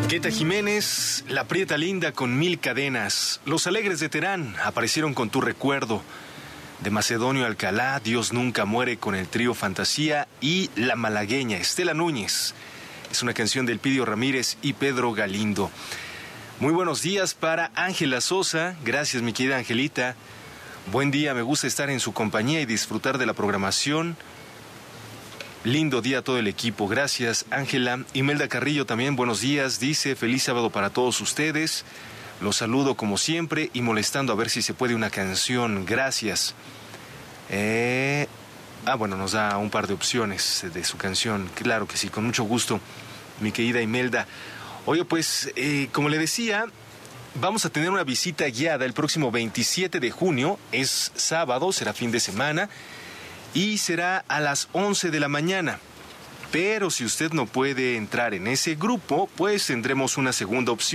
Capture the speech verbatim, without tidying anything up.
Gueta Jiménez, La Prieta Linda con Mil Cadenas. Los Alegres de Terán aparecieron con Tu Recuerdo. De Macedonio Alcalá, Dios Nunca Muere con el trío Fantasía. Y La Malagueña, Estela Núñez. Es una canción del Elpidio Ramírez y Pedro Galindo. Muy buenos días para Ángela Sosa. Gracias, mi querida Angelita. Buen día, me gusta estar en su compañía y disfrutar de la programación. Lindo día a todo el equipo, gracias Ángela. Imelda Carrillo también, buenos días, dice, feliz sábado para todos ustedes. Los saludo como siempre y molestando a ver si se puede una canción, gracias. Eh... Ah, bueno, nos da un par de opciones de su canción, claro que sí, con mucho gusto, mi querida Imelda. Oye, pues, eh, como le decía, vamos a tener una visita guiada el próximo veintisiete de junio, es sábado, será fin de semana, y será a las once de la mañana. Pero si usted no puede entrar en ese grupo, pues tendremos una segunda opción.